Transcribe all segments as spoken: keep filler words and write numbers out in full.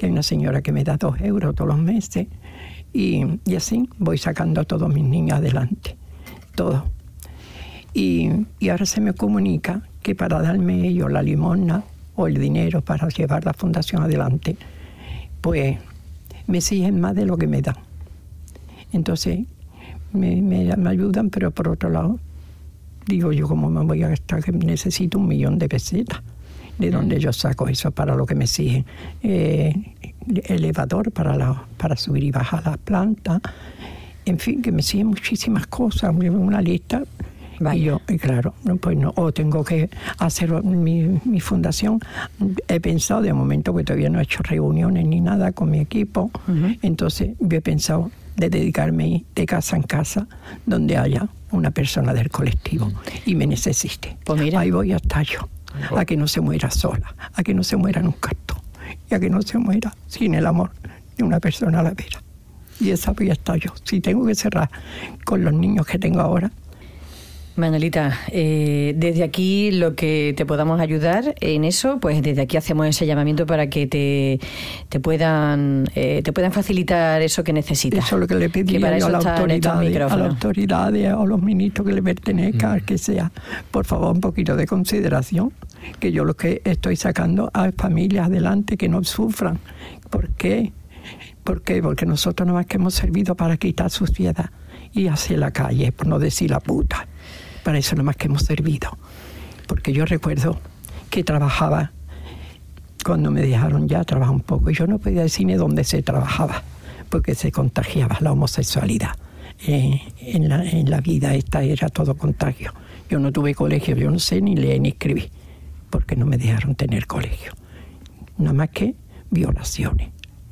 que hay una señora que me da dos euros todos los meses, y, y así voy sacando a todos mis niños adelante, todo. Y, y ahora se me comunica que para darme ellos la limosna o el dinero para llevar la fundación adelante, pues me exigen más de lo que me dan. Entonces me, me, me ayudan, pero por otro lado, digo yo, ¿cómo me voy a gastar? Que necesito un millón de pesetas. ¿De dónde yo saco eso para lo que me exigen? Eh, elevador para, la, para subir y bajar las plantas. En fin, que me exigen muchísimas cosas, una lista. Vaya. Y yo, y claro, pues no, o tengo que hacer mi, mi fundación. He pensado, de momento, que todavía no he hecho reuniones ni nada con mi equipo, uh-huh. Entonces yo he pensado de dedicarme de casa en casa donde haya una persona del colectivo uh-huh. y me necesite. Pues mira. Ahí voy a estar yo, uh-huh. a que no se muera sola, a que no se muera en un cartón y a que no se muera sin el amor de una persona a la vera. Y esa voy a estar yo. Si tengo que cerrar con los niños que tengo ahora. Manolita, eh, desde aquí lo que te podamos ayudar en eso, pues desde aquí hacemos ese llamamiento para que te, te puedan eh, te puedan facilitar eso que necesitas. Eso es lo que le pedí a la autoridad, a las autoridades o los ministros que le pertenezcan, mm. que sea, por favor, un poquito de consideración, que yo lo que estoy sacando a familias adelante que no sufran. ¿Por qué? ¿Por qué? Porque nosotros no más que hemos servido para quitar suciedad y hacer la calle, por no decir la puta. Para eso nomás que hemos servido. Porque yo recuerdo que trabajaba, cuando me dejaron ya trabajar un poco, y yo no podía decir ni dónde se trabajaba, porque se contagiaba la homosexualidad. Eh, en, la, en la vida esta era todo contagio. Yo no tuve colegio, yo no sé ni leer ni escribir, porque no me dejaron tener colegio. Nada más que violaciones.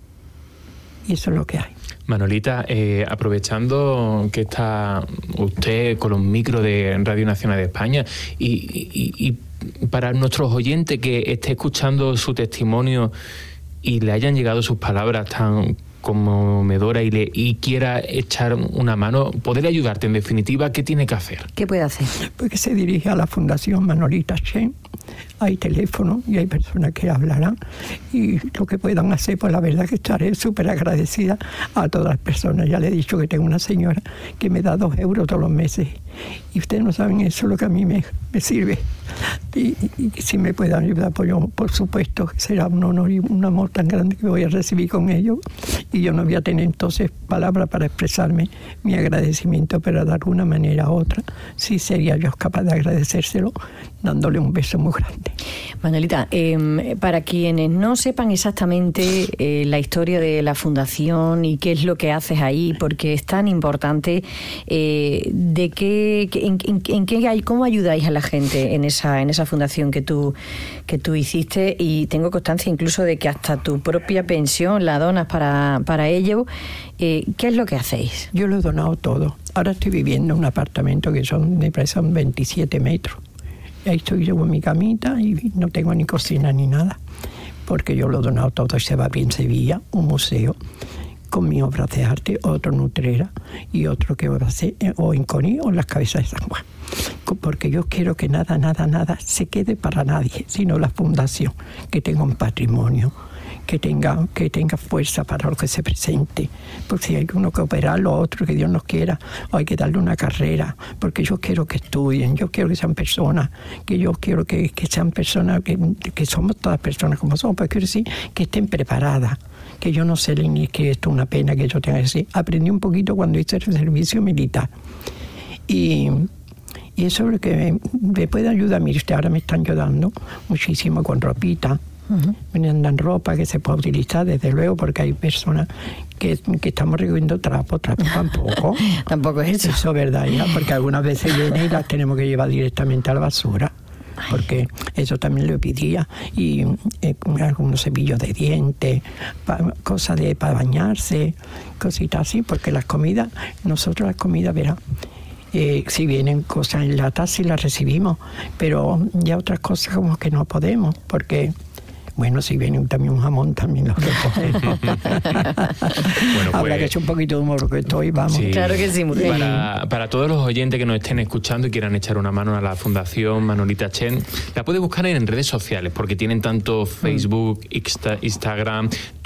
Y eso es lo que hay. Manolita, eh, aprovechando que está usted con los micros de Radio Nacional de España y, y, y para nuestros oyentes que esté escuchando su testimonio y le hayan llegado sus palabras tan conmovedoras y, le, y quiera echar una mano, poder ayudarte en definitiva, ¿qué tiene que hacer? ¿Qué puede hacer? Pues que se dirige a la Fundación Manolita Chen. Hay teléfono y hay personas que hablarán y lo que puedan hacer, pues la verdad que estaré súper agradecida a todas las personas. Ya le he dicho que tengo una señora que me da dos euros todos los meses y ustedes no saben eso lo que a mí me, me sirve y, y, y si me puedan ayudar, pues yo, por supuesto que será un honor y un amor tan grande que voy a recibir con ellos y yo no voy a tener entonces palabras para expresarme mi agradecimiento, pero de alguna manera u otra sí sería yo capaz de agradecérselo dándole un beso muy grande. Manolita, eh, para quienes no sepan exactamente eh, la historia de la fundación y qué es lo que haces ahí, porque es tan importante, eh, de qué, en, en, en qué hay, cómo ayudáis a la gente en esa en esa fundación que tú que tú hiciste, y tengo constancia incluso de que hasta tu propia pensión la donas para para ello. Eh, ¿Qué es lo que hacéis? Yo lo he donado todo. Ahora estoy viviendo en un apartamento que son, me parece, son veintisiete metros. Ahí estoy yo en mi camita y no tengo ni cocina ni nada, porque yo lo he donado todo y se va bien Sevilla, un museo con mis obras de arte, otro en Utrera y otro que va a ser o en Coní o en las Cabezas de San Juan. Porque yo quiero que nada, nada, nada se quede para nadie, sino la fundación, que tenga un patrimonio, que tenga, que tenga fuerza para lo que se presente. Porque si hay uno que operar, lo otro, que Dios nos quiera, o hay que darle una carrera, porque yo quiero que estudien, yo quiero que sean personas, que yo quiero que, que sean personas, que, que somos todas personas como somos, pero quiero decir que estén preparadas, que yo no sé ni que esto es una pena que yo tenga que decir. Aprendí un poquito cuando hice el servicio militar. Y... Y eso es lo que me, me puede ayudar. Mire usted, ahora me están ayudando muchísimo con ropita. Uh-huh. Me andan ropa que se puede utilizar, desde luego, porque hay personas que, que estamos recogiendo trapo, trapo tampoco. Tampoco es eso. Eso es verdad, ya, porque algunas veces vienen y las tenemos que llevar directamente a la basura. Porque eso también lo pedía. Y eh, algunos cepillos de dientes, pa, cosas de para bañarse, cositas así, porque las comidas, nosotros las comidas, verá, Eh, si vienen cosas en lata, sí las recibimos, pero ya otras cosas como que no podemos, porque, bueno, si viene también un jamón, también lo recogemos. Bueno, habrá pues, que echar un poquito de humor que estoy, vamos. Sí, claro que sí, muy bien. Para, para todos los oyentes que nos estén escuchando y quieran echar una mano a la Fundación Manolita Chen, la puede buscar en redes sociales, porque tienen tanto Facebook, Insta, Instagram,